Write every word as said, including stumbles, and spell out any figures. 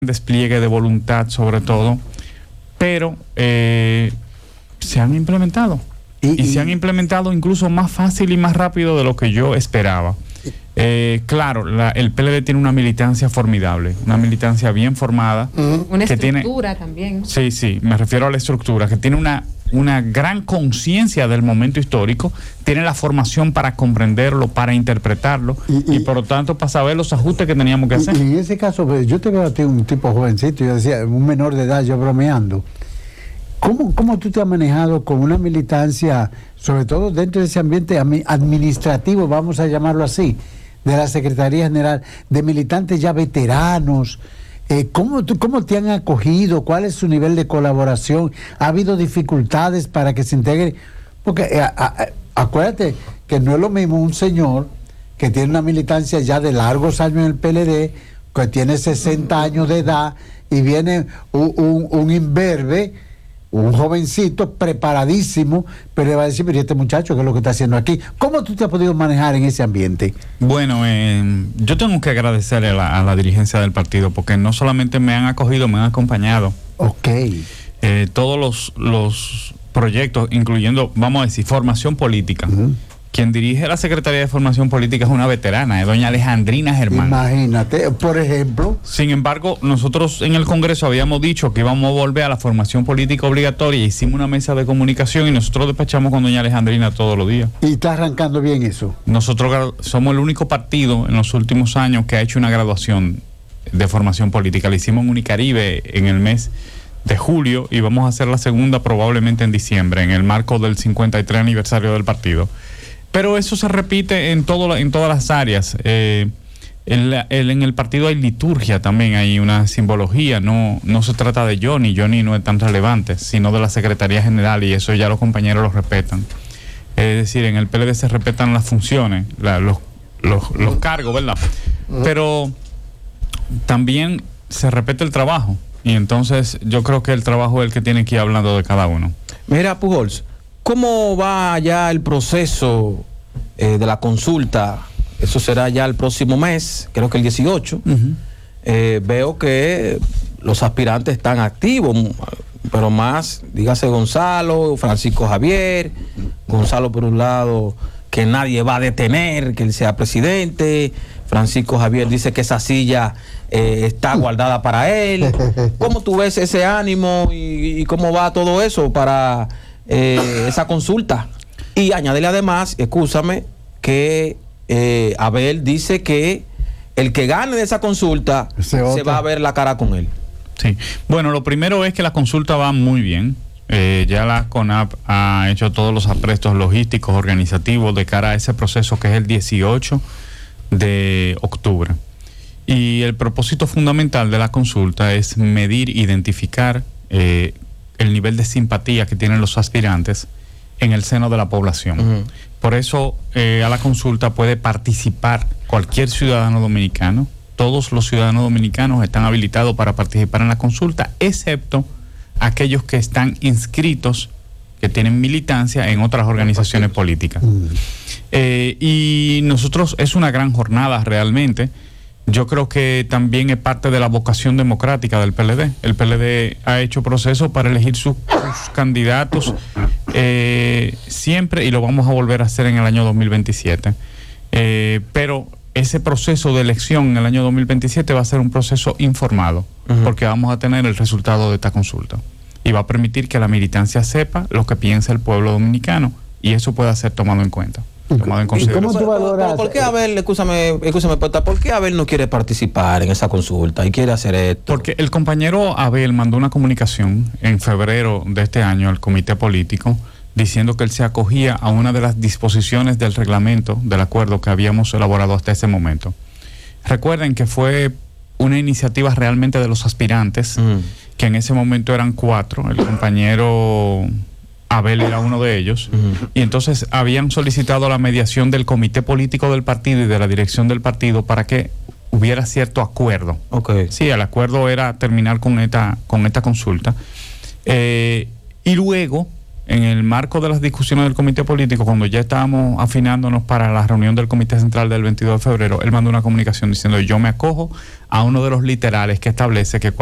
despliegue de voluntad sobre todo, pero eh, se han implementado y, y, y se han implementado incluso más fácil y más rápido de lo que yo esperaba. Eh, claro, la, el P L D tiene una militancia formidable, una militancia bien formada. Uh-huh. Una que estructura tiene, también. Sí, sí, me refiero a la estructura, que tiene una, una gran conciencia del momento histórico, tiene la formación para comprenderlo, para interpretarlo y, y, y por lo tanto para saber los ajustes que teníamos que hacer. Y, y en ese caso, yo te veo a ti un tipo jovencito, yo decía, un menor de edad, yo bromeando. ¿Cómo, ¿Cómo tú te has manejado con una militancia, sobre todo dentro de ese ambiente administrativo, vamos a llamarlo así, de la Secretaría General, de militantes ya veteranos? Eh, ¿cómo, tú, ¿Cómo te han acogido? ¿Cuál es su nivel de colaboración? ¿Ha habido dificultades para que se integre? Porque eh, a, a, acuérdate que no es lo mismo un señor que tiene una militancia ya de largos años en el P L D, que tiene sesenta años de edad, y viene un, un, un imberbe, un jovencito preparadísimo, pero le va a decir, pero este muchacho, ¿qué es lo que está haciendo aquí? ¿Cómo tú te has podido manejar en ese ambiente? Bueno, eh, yo tengo que agradecerle a la, a la dirigencia del partido, porque no solamente me han acogido, me han acompañado. Ok. Eh, todos los, los proyectos, incluyendo, vamos a decir, formación política. Uh-huh. Quien dirige la Secretaría de Formación Política es una veterana, es doña Alejandrina Germán. Imagínate, por ejemplo. Sin embargo, nosotros en el Congreso habíamos dicho que íbamos a volver a la formación política obligatoria, hicimos una mesa de comunicación y nosotros despachamos con doña Alejandrina todos los días. ¿Y está arrancando bien eso? Nosotros somos el único partido en los últimos años que ha hecho una graduación de formación política. La hicimos en Unicaribe en el mes de julio y vamos a hacer la segunda probablemente en diciembre, en el marco del cincuenta y tres aniversario del partido. Pero eso se repite en todo en todas las áreas. Eh, en, la, el, en el partido hay liturgia también, hay una simbología. No, no se trata de Johnny, Johnny no es tan relevante, sino de la Secretaría General, y eso ya los compañeros lo respetan. Es decir, en el P L D se respetan las funciones, la, los, los, los cargos, ¿verdad? Pero también se respeta el trabajo, y entonces yo creo que el trabajo es el que tiene que ir hablando de cada uno. Mira, Pujols, ¿cómo va ya el proceso eh, de la consulta? Eso será ya el próximo mes, creo que el dieciocho. Uh-huh. Eh, veo que los aspirantes están activos, pero más, dígase Gonzalo, Francisco Javier. Gonzalo por un lado, que nadie va a detener que él sea presidente. Francisco Javier dice que esa silla eh, está guardada para él. ¿Cómo tú ves ese ánimo y, y cómo va todo eso para Eh, esa consulta? Y añádele además, escúchame, que eh, Abel dice que el que gane de esa consulta se, se va a ver la cara con él. Sí, bueno, lo primero es que la consulta va muy bien. Eh, ya la CONAP ha hecho todos los aprestos logísticos, organizativos de cara a ese proceso que es el dieciocho de octubre. Y el propósito fundamental de la consulta es medir, identificar eh, el nivel de simpatía que tienen los aspirantes en el seno de la población. Uh-huh. Por eso eh, a la consulta puede participar cualquier ciudadano dominicano. Todos los ciudadanos dominicanos están habilitados para participar en la consulta, excepto aquellos que están inscritos, que tienen militancia en otras organizaciones políticas. Uh-huh. Eh, y nosotros, es una gran jornada realmente. Yo creo que también es parte de la vocación democrática del P L D. El P L D ha hecho procesos para elegir sus, sus candidatos eh, siempre, y lo vamos a volver a hacer en el año dos mil veintisiete. Eh, pero ese proceso de elección en el año dos mil veintisiete va a ser un proceso informado, uh-huh. porque vamos a tener el resultado de esta consulta. Y va a permitir que la militancia sepa lo que piensa el pueblo dominicano, y eso puede ser tomado en cuenta. Tomado en consideración. ¿Cómo tú valoras? ¿Por qué Abel, escúchame, escúchame, ¿por qué Abel no quiere participar en esa consulta y quiere hacer esto? Porque el compañero Abel mandó una comunicación en febrero de este año al comité político diciendo que él se acogía a una de las disposiciones del reglamento del acuerdo que habíamos elaborado hasta ese momento. Recuerden que fue una iniciativa realmente de los aspirantes, mm. que en ese momento eran cuatro. El compañero Abel era uno de ellos, uh-huh. y entonces habían solicitado la mediación del comité político del partido y de la dirección del partido para que hubiera cierto acuerdo. Okay. Sí, el acuerdo era terminar con esta, con esta consulta. Eh, y luego, en el marco de las discusiones del comité político, cuando ya estábamos afinándonos para la reunión del comité central del veintidós de febrero, él mandó una comunicación diciendo: yo me acojo a uno de los literales que establece que